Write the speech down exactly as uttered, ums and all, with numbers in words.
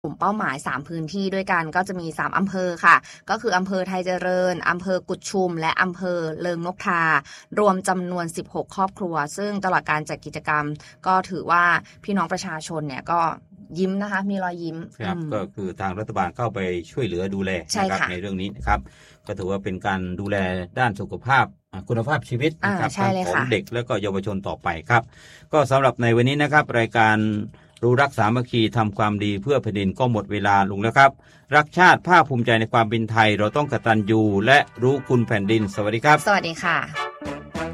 กลุ่มเป้าหมายสามพื้นที่ด้วยกันก็จะมีสามอำเภอค่ะก็คืออำเภอไทยเจริญอำเภอกุดชุมและอำเภอเลิงนกทารวมจำนวนสิบหกครอบครัวซึ่งตลอดการจัดกิจกรรมก็ถือว่าพี่น้องประชาชนเนี่ยก็ยิ้มนะคะมีรอยยิ้มครับก็คือทางรัฐบาลเข้าไปช่วยเหลือดูแลนะครับในเรื่องนี้นะครับก็ถือว่าเป็นการดูแลด้านสุขภาพคุณภาพชีวิตนะครับของเด็กและก็เยาวชนต่อไปครับก็สำหรับในวันนี้นะครับรายการรู้รักสามัคคีทำความดีเพื่อแผ่นดินก็หมดเวลาลงแล้วครับรักชาติภาคภูมิใจในความเป็นไทยเราต้องกตัญญูและรู้คุณแผ่นดินสวัสดีครับสวัสดีค่ะ